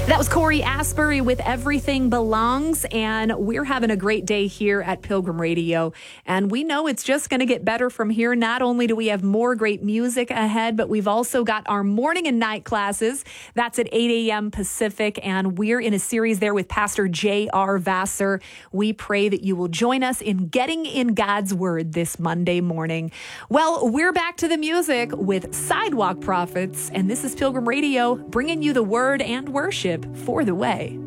That was Corey Asbury with Everything Belongs, and we're having a great day here at Pilgrim Radio, and we know it's just going to get better from here. Not only do we have more great music ahead, but we've also got our morning and night classes. That's at 8 a.m. Pacific, and we're in a series there with Pastor J.R. Vassar. We pray that you will join us in getting in God's Word this Monday morning. Well, we're back to the music with Sidewalk Prophets, and this is Pilgrim Radio, bringing you the Word and worship for the way.